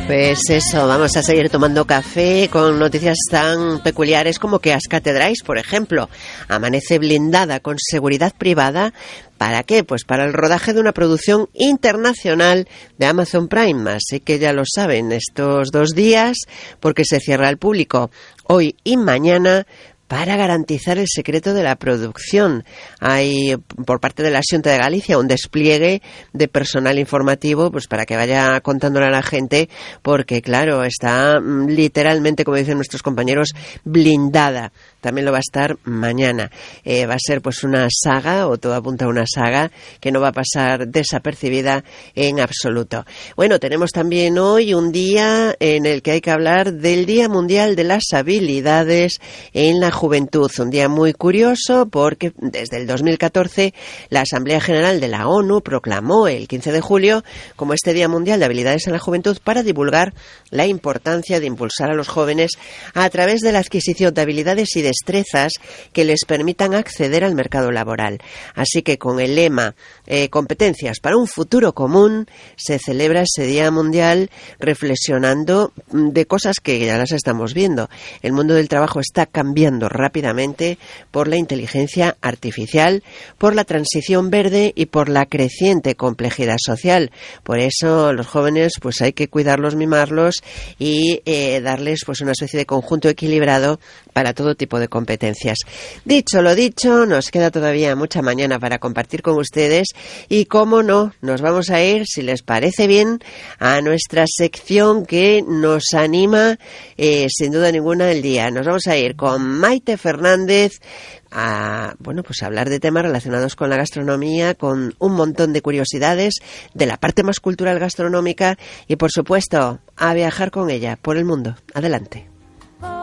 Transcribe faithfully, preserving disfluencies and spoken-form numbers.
Pues eso, vamos a seguir tomando café con noticias tan peculiares como que Ascatedrais, por ejemplo, amanece blindada con seguridad privada. ¿Para qué? Pues para el rodaje de una producción internacional de Amazon Prime. Así que ya lo saben, estos dos días, porque se cierra al público hoy y mañana, para garantizar el secreto de la producción. Hay, por parte de la Xunta de Galicia, un despliegue de personal informativo, pues para que vaya contándole a la gente, porque claro, está literalmente, como dicen nuestros compañeros, blindada. También lo va a estar mañana. Eh, va a ser pues una saga, o todo apunta a una saga, que no va a pasar desapercibida en absoluto. Bueno, tenemos también hoy un día en el que hay que hablar del Día Mundial de las Habilidades en la Juventud. Un día muy curioso porque desde el dos mil catorce la Asamblea General de la ONU proclamó el quince de julio como este Día Mundial de Habilidades en la Juventud para divulgar la importancia de impulsar a los jóvenes a través de la adquisición de habilidades y de destrezas que les permitan acceder al mercado laboral. Así que con el lema eh, competencias para un futuro común, se celebra ese Día Mundial reflexionando de cosas que ya las estamos viendo. El mundo del trabajo está cambiando rápidamente por la inteligencia artificial, por la transición verde y por la creciente complejidad social. Por eso los jóvenes pues hay que cuidarlos, mimarlos y eh, darles pues una especie de conjunto equilibrado para todo tipo de competencias. Dicho lo dicho, nos queda todavía mucha mañana para compartir con ustedes y, cómo no, nos vamos a ir, si les parece bien, a nuestra sección que nos anima eh, sin duda ninguna el día. Nos vamos a ir con Maite Fernández a, bueno, pues a hablar de temas relacionados con la gastronomía, con un montón de curiosidades de la parte más cultural gastronómica y, por supuesto, a viajar con ella por el mundo. Adelante.